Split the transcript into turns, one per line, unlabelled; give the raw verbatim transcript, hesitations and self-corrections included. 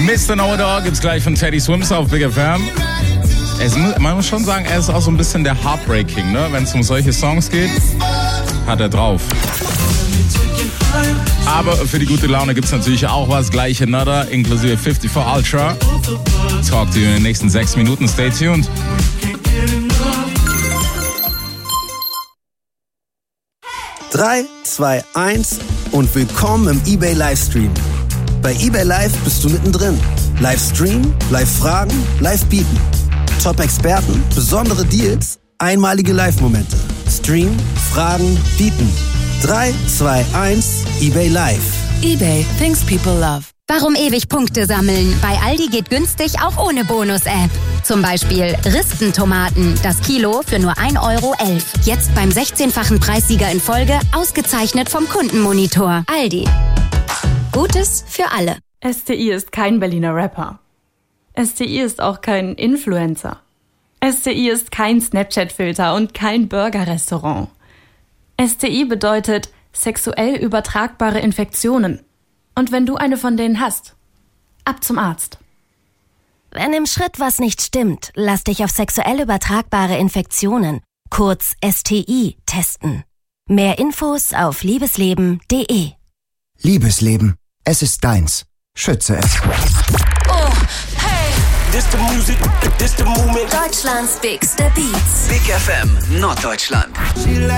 Mister Know-It-All gibt's gleich von Teddy Swims auf Big F M. Es, man muss schon sagen, er ist auch so ein bisschen der Heartbreaking, ne? Wenn es um solche Songs geht, hat er drauf. Aber für die gute Laune gibt's natürlich auch was, gleich Another, inklusive fünfundfünfzig Ultra. Talk to you in den nächsten sechs Minuten, stay tuned.
drei, zwei, eins und willkommen im eBay Livestream. Bei eBay Live bist du mittendrin. Livestream, Live-Fragen, Live-Bieten. Top-Experten, besondere Deals, einmalige Live-Momente. Stream, Fragen, Bieten. drei, zwei, eins, eBay Live.
eBay, things people love.
Warum ewig Punkte sammeln? Bei Aldi geht günstig auch ohne Bonus-App. Zum Beispiel Rispentomaten, das Kilo für nur ein Euro elf. Jetzt beim sechzehnfachen Preissieger in Folge, ausgezeichnet vom Kundenmonitor. Aldi. Gutes für alle.
S T I ist kein Berliner Rapper. S T I ist auch kein Influencer. S T I ist kein Snapchat-Filter und kein Burger-Restaurant. S T I bedeutet sexuell übertragbare Infektionen. Und wenn du eine von denen hast, ab zum Arzt.
Wenn im Schritt was nicht stimmt, lass dich auf sexuell übertragbare Infektionen, kurz S T I, testen. Mehr Infos auf liebesleben punkt de.
Liebesleben, es ist deins. Schütze es.
Oh, hey. This the music, this the movement.
Deutschlands bigste Beats.
Big F M, Norddeutschland.